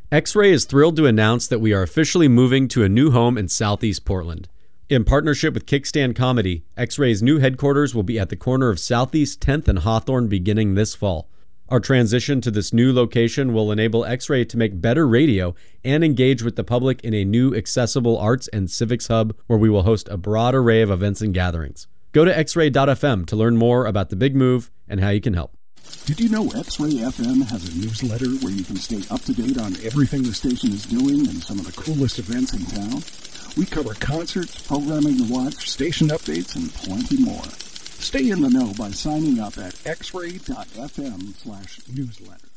X-Ray is thrilled to announce that we are officially moving to a new home in Southeast Portland. In partnership with Kickstand Comedy, X-Ray's new headquarters will be at the corner of Southeast 10th and Hawthorne beginning this fall. Our transition to this new location will enable X-Ray to make better radio and engage with the public in a new accessible arts and civics hub where we will host a broad array of events and gatherings. Go to xray.fm to learn more about the big move and how you can help. Did you know X-Ray FM has a newsletter where you can stay up to date on everything the station is doing and some of the coolest events in town? We cover concerts, programming to watch, station updates, and plenty more. Stay in the know by signing up at xray.fm/newsletter.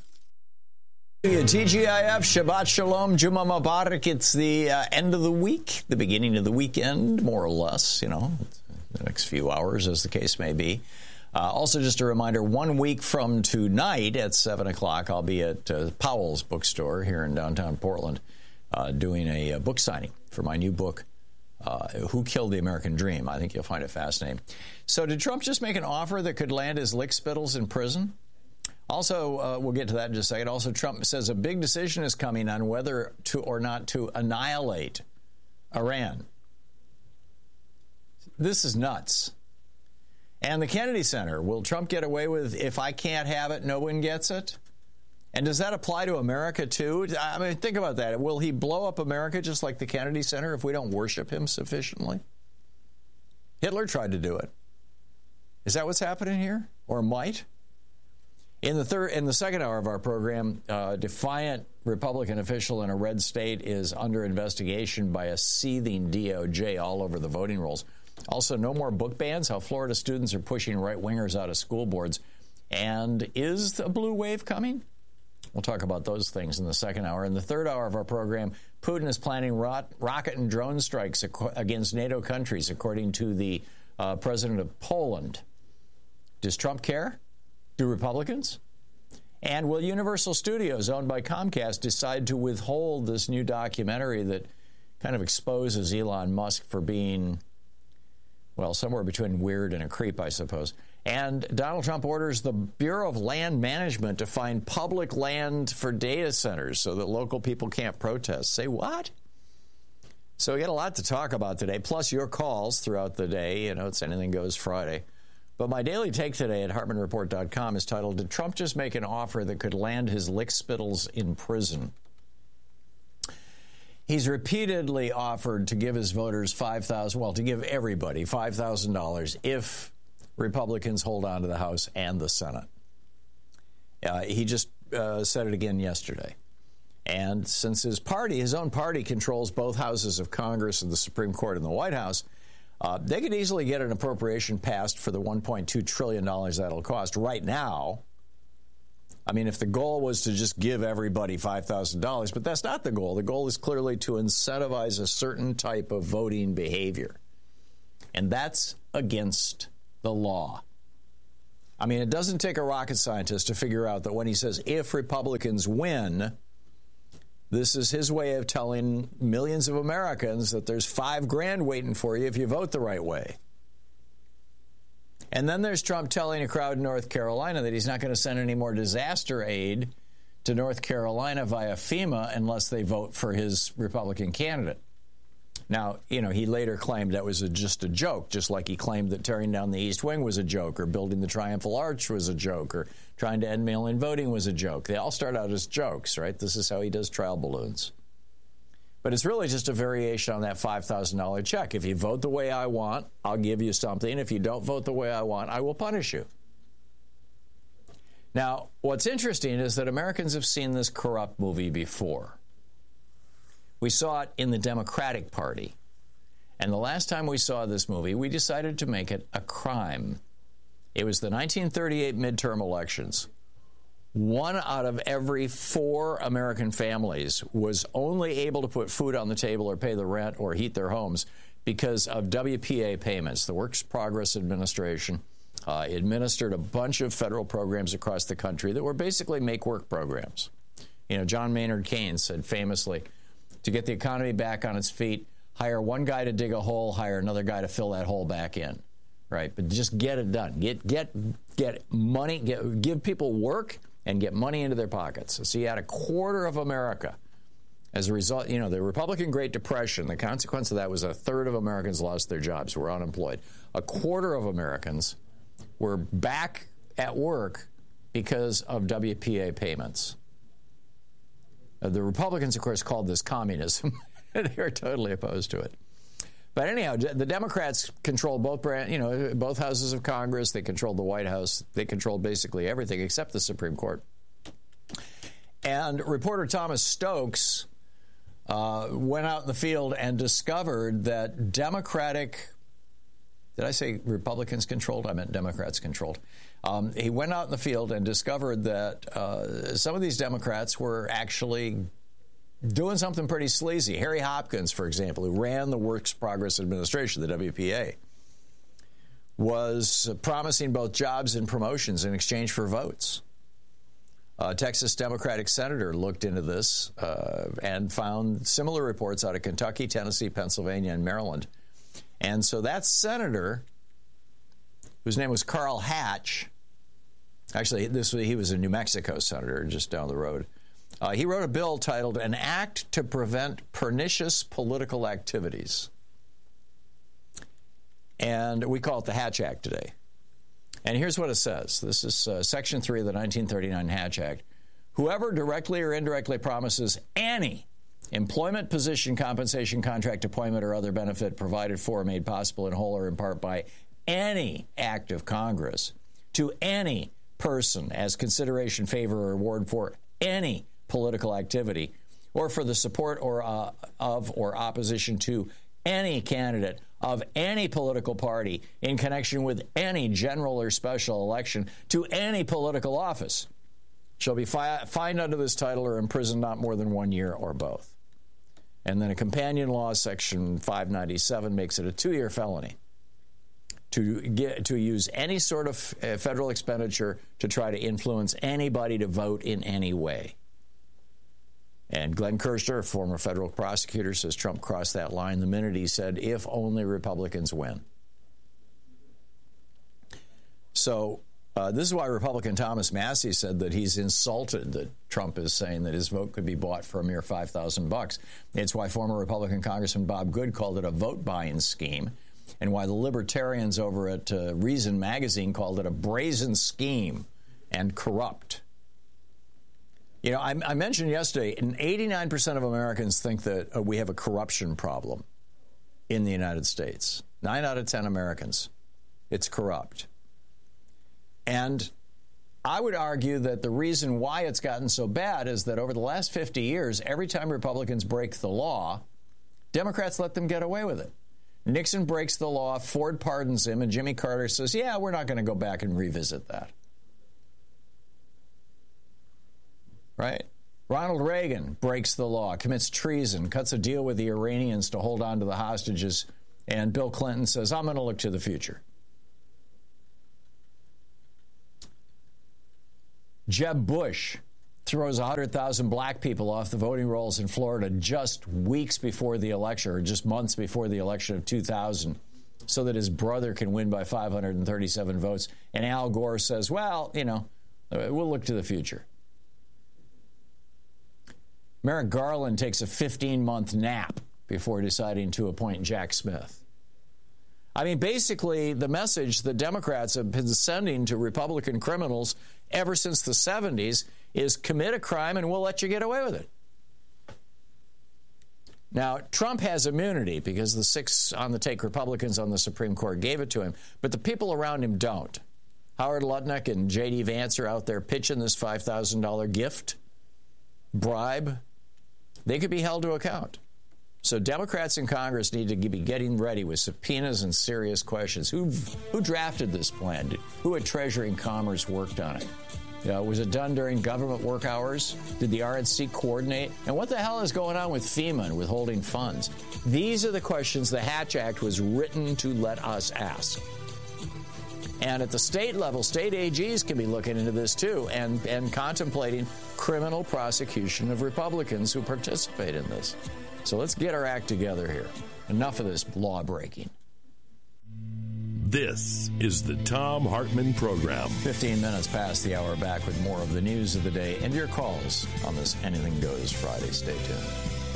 TGIF, Shabbat Shalom, Juma Mubarak. It's the end of the week, the beginning of the weekend, more or less, the next few hours, as the case may be. Also, just a reminder, 1 week from tonight at 7 o'clock, I'll be at Powell's bookstore here in downtown Portland doing a book signing for my new book, Who Killed the American Dream. I think you'll find it fascinating. So did Trump just make an offer that could land his lickspittles in prison? Also, we'll get to that in just a second. Also, Trump says a big decision is coming on whether to or not to annihilate Iran. This is nuts. And the Kennedy Center, will Trump get away with, if I can't have it, no one gets it? And does that apply to America, too? I mean, think about that. Will he blow up America just like the Kennedy Center if we don't worship him sufficiently? Hitler tried to do it. Is that what's happening here? Or might? In the second hour of our program, defiant Republican official in a red state is under investigation by a seething DOJ all over the voting rolls. Also, no more book bans, how Florida students are pushing right-wingers out of school boards. And is a blue wave coming? We'll talk about those things in the second hour. In the third hour of our program, Putin is planning rocket and drone strikes against NATO countries, according to the president of Poland. Does Trump care? Do Republicans? And will Universal Studios, owned by Comcast, decide to withhold this new documentary that kind of exposes Elon Musk for being, well, somewhere between weird and a creep, I suppose. And Donald Trump orders the Bureau of Land Management to find public land for data centers so that local people can't protest. Say what? So we got a lot to talk about today, plus your calls throughout the day. It's Anything Goes Friday. But my daily take today at HartmanReport.com is titled, Did Trump just make an offer that could land his lickspittles in prison? He's repeatedly offered to give his voters to give everybody $5,000 if Republicans hold on to the House and the Senate. He just said it again yesterday. And since his own party controls both houses of Congress and the Supreme Court and the White House, they could easily get an appropriation passed for the $1.2 trillion that'll cost right now. I mean, if the goal was to just give everybody $5,000, but that's not the goal. The goal is clearly to incentivize a certain type of voting behavior. And that's against the law. I mean, it doesn't take a rocket scientist to figure out that when he says, if Republicans win, this is his way of telling millions of Americans that there's $5,000 waiting for you if you vote the right way. And then there's Trump telling a crowd in North Carolina that he's not going to send any more disaster aid to North Carolina via FEMA unless they vote for his Republican candidate. Now, he later claimed that was just a joke, just like he claimed that tearing down the East Wing was a joke, or building the Triumphal Arch was a joke, or trying to end mail-in voting was a joke. They all start out as jokes, right? This is how he does trial balloons. But it's really just a variation on that $5,000 check. If you vote the way I want, I'll give you something. If you don't vote the way I want, I will punish you. Now, what's interesting is that Americans have seen this corrupt movie before. We saw it in the Democratic Party. And the last time we saw this movie, we decided to make it a crime. It was the 1938 midterm elections. 1 out of every 4 American families was only able to put food on the table or pay the rent or heat their homes because of WPA payments. The Works Progress Administration administered a bunch of federal programs across the country that were basically make-work programs. John Maynard Keynes said famously, to get the economy back on its feet, hire one guy to dig a hole, hire another guy to fill that hole back in, right? But just get it done. Get money, give people work and get money into their pockets. So you had a quarter of America As a result, the Republican Great Depression, the consequence of that was a third of Americans lost their jobs, were unemployed. A quarter of Americans were back at work because of WPA payments. The Republicans, of course, called this communism. They were totally opposed to it. But anyhow, the Democrats controlled both houses of Congress. They controlled the White House. They controlled basically everything except the Supreme Court. And reporter Thomas Stokes went out in the field and discovered that Democratic... Did I say Republicans controlled? I meant Democrats controlled. He went out in the field and discovered that some of these Democrats were actually doing something pretty sleazy. Harry Hopkins, for example, who ran the Works Progress Administration, the WPA, was promising both jobs and promotions in exchange for votes. A Texas Democratic senator looked into this and found similar reports out of Kentucky, Tennessee, Pennsylvania, and Maryland. And so that senator, whose name was Carl Hatch, actually, he was a New Mexico senator just down the road. He wrote a bill titled An Act to Prevent Pernicious Political Activities. And we call it the Hatch Act today. And here's what it says. This is Section 3 of the 1939 Hatch Act. Whoever directly or indirectly promises any employment, position, compensation, contract, appointment, or other benefit provided for or made possible in whole or in part by any act of Congress to any person as consideration, favor, or reward for any political activity or for the support or of or opposition to any candidate of any political party in connection with any general or special election to any political office shall be fined under this title or imprisoned not more than 1 year or both. And then a companion law, Section 597, makes it a 2-year felony to use any sort of federal expenditure to try to influence anybody to vote in any way. And Glenn Kirshner, a former federal prosecutor, says Trump crossed that line the minute he said, if only Republicans win. So this is why Republican Thomas Massie said that he's insulted that Trump is saying that his vote could be bought for a mere $5,000. It's why former Republican Congressman Bob Good called it a vote-buying scheme, and why the libertarians over at Reason Magazine called it a brazen scheme and corrupt. You know, I mentioned yesterday, 89% of Americans think that we have a corruption problem in the United States. 9 out of 10 Americans. It's corrupt. And I would argue that the reason why it's gotten so bad is that over the last 50 years, every time Republicans break the law, Democrats let them get away with it. Nixon breaks the law, Ford pardons him, and Jimmy Carter says, yeah, we're not going to go back and revisit that. Right? Ronald Reagan breaks the law, commits treason, cuts a deal with the Iranians to hold on to the hostages, and Bill Clinton says, I'm going to look to the future. Jeb Bush throws 100,000 black people off the voting rolls in Florida just weeks before the election, or just months before the election of 2000, so that his brother can win by 537 votes. And Al Gore says, well, you know, we'll look to the future. Merrick Garland takes a 15-month nap before deciding to appoint Jack Smith. I mean, basically, the message the Democrats have been sending to Republican criminals ever since the 70s is commit a crime and we'll let you get away with it. Now, Trump has immunity because the 6 on-the-take Republicans on the Supreme Court gave it to him, but the people around him don't. Howard Lutnick and J.D. Vance are out there pitching this $5,000 gift, bribe. They could be held to account. So Democrats in Congress need to be getting ready with subpoenas and serious questions. Who drafted this plan? Who at Treasury and Commerce worked on it? Was it done during government work hours? Did the RNC coordinate? And what the hell is going on with FEMA and withholding funds? These are the questions the Hatch Act was written to let us ask. And at the state level, state AGs can be looking into this too and contemplating criminal prosecution of Republicans who participate in this. So let's get our act together here. Enough of this law breaking. This is the Thom Hartmann Program. 15 minutes past the hour, back with more of the news of the day and your calls on this Anything Goes Friday. Stay tuned.